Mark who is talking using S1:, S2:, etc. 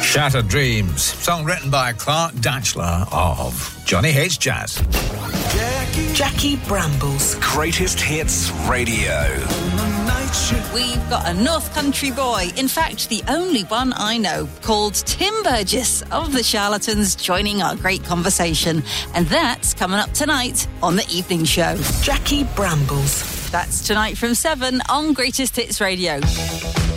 S1: Shattered Dreams, song written by Clark Datchler of Johnny Hates Jazz.
S2: Jackie Brambles.
S3: Greatest Hits Radio.
S4: We've got a North Country boy, in fact the only one I know, called Tim Burgess of the Charlatans, joining our great conversation. And that's coming up tonight on The Evening Show.
S2: Jackie Brambles.
S4: That's tonight from 7 on Greatest Hits Radio.